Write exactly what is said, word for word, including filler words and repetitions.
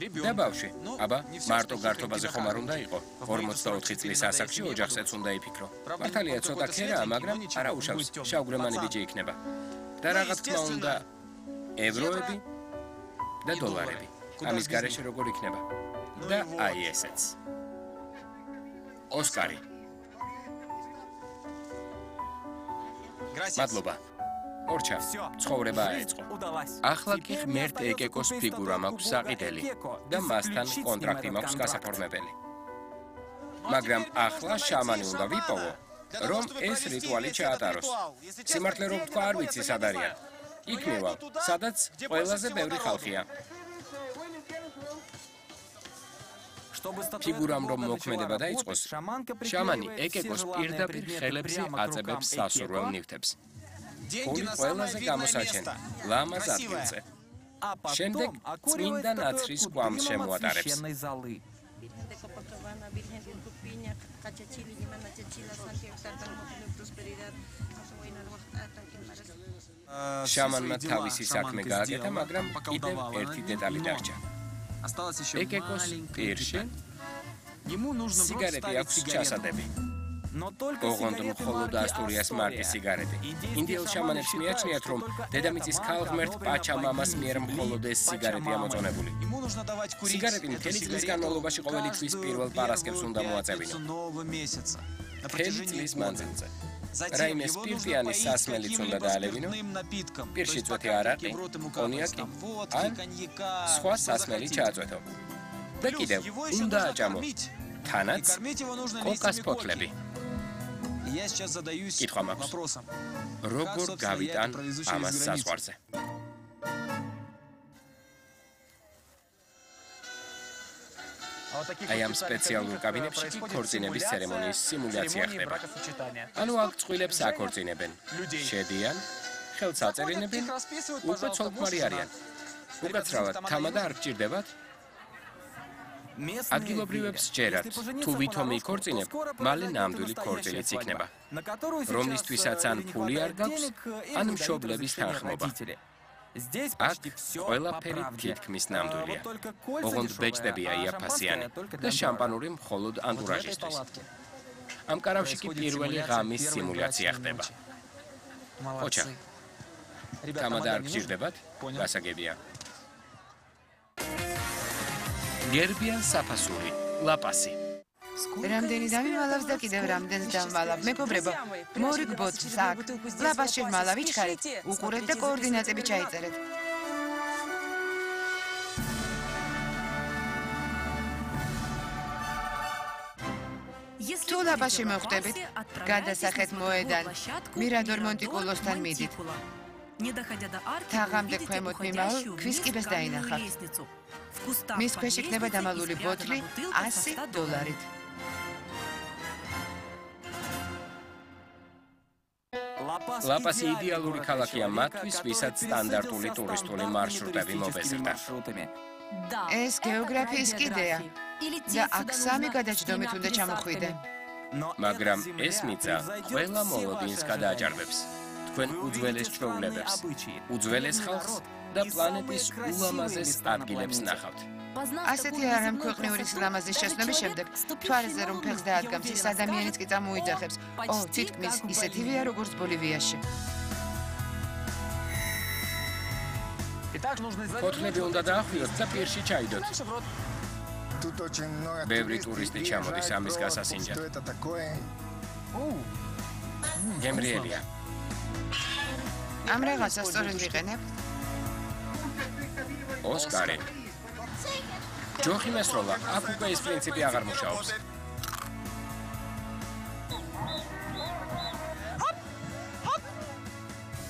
და ბავშვი. აბა, მარტო გართობაზე ხომ არ უნდა იყო. ორმოცდაოთხი წლის ასაკში ოჯახსაც უნდა იფიქრო. მართალია ცოტა ქერაა, მაგრამ არა უშავს, შავგრემანი ბიჭი იქნება. და რა თქმა უნდა, ევროები და დოლარები. ამის გარეშე როგორ იქნება? და აი ესეც. ოსკარი. მადლობა. ორჩა, ცხოვრება აეწყო. ახლა კი ღმერთ ეკეკოს ფიგურა მაქვს საყიდელი და მასთან კონტრაქტი მაქვს გასაფორმებელი. მაგრამ ახლა შამანი უნდა ვიპოვო, რომ ეს რიტუალი ჩაატაროს. სიმართლე რომ თქვა არ ვიცი სად არიან. იქ მივალ, სადაც ყველაზე ბევრი ხალხია. ფიგურამ რომ მოქმედება დაიწყოს, შამანი ეკეკოს პირდაპირ ხელებზე აწებებს სასურველ ნივთებს. ფული ყველაზე გამოსაჩენ, ლამაზ ადგილზე. შემდეგ წმინდა ნაცრის კვამს შემოატარებს. შამანმა თავისი საქმე გააკეთა, მაგრამ კიდევ ერთი დეტალი დარჩა. ეკეკოს პირში სიგარეტი აქვს ჩასადები. ოღონდ მხოლოდ ასტურიას მარკის სიგარეტი. ინდიელ შამანებს მიაჩნიათ, რომ დედამიწის ქალ ღმერთ პაჩამამას მიერ მხოლოდ ეს სიგარეტია მოწონებული. სიგარეტი მთელი წლის განმავლობაში ყოველი თვის პირველ პარასკევს უნდა მოაწევინო. მთელი წლის მანძილზე. რაიმე სპირტიანი სასმელიც უნდა დაალევინო, პირში წვეთი არაყი, კონიაკი, ან სხვა სასმელი ჩააწვეთო. და კიდევ უნდა აჭამო, თანაც კოკას ფოთლები. კითხვა მაქვს, როგორ გავიტან ამას საზღვარზე? აი ამ სპეციალურ კაბინებში კი ქორწინების ცერემონიის სიმულაცია ხდება. ანუ აქ წყვილებს აქორწინებენ. შედიან, ხელს აწერინებენ, უკვე ცოლქმარი არიან. უკაცრავად, თამადა არ გჭირდებათ? ადგილობრივებს სჯერათ, თუ ვითომ იქორწინებ, მალე ნამდვილი ქორწილიც იქნება. რომლისთვისაც ან ფული არ გაქვს, ან მშობლების თანხმობა. აქ ყველაფერი თითქმის ნამდვილია. ოღონდ ბეჭდებია იაფასიანი და შამპანური მხოლოდ ანტურაჟისთვის. ამ კარავში კი პირველი ღამის სიმულაცია ხდება. ოჩა, თამადა არ გჭირდებათ? გასაგებია. გერბიან საფასური, ლაპასი. რამდენი დამიმალავს და კიდევ რამდენს დავმალავ. მეგობრებო, მორიგბოთ აქ. ლაპასში ვმალა ვიჩქარეთ, უყურეთ და კოორდინატები ჩაიწერეთ. თუ ლაპასში მოხვდებით, გადასახეთ მოედან მირადორ მონტიკულოსთან მიდით. თაღამდე ქვემოთ მიმავალ ქვის კიბეს დაინახავთ. მის ქვეშ იქნება დამალული ბოთლი ასი დოლარით. ლაპასი იდეალური ქალაქია მათთვის, ვისაც სტანდარტული ტურისტული მარშრუტები მობეზრდა. ეს გეოგრაფიის კიდეა და აქ სამი გადაჯდომით უნდა ჩამოხვიდე. მაგრამ ეს მიწა ყველა მოლოდინს გადააჭარბებს. თქვენ უძველეს ჩვეულებებს, უძველეს ხალხს და პლანეტის ულამაზეს ადგილებს ნახავთ. ასეთი არამქვეყნიური სილამაზის შეცნობის შემდეგ, თვალზე რომ ფეხს დაადგამს, ის ადამიანიც კი წამოიძახებს. ო, თითქმის ისეთივეა, როგორც ბოლივიაში. ფოთლები უნდა დაახვიოთ და პირში ჩაიდოთ. ბევრი ტურისტი ჩამოდის ამის გასასინჯად. გემრიელია. ამ რაღაცას სწორედ ვიყენებ. ოსკარი. ჯოხი მესროლა, აქ უკვე ეს პრინციპი აღარ მუშაობს.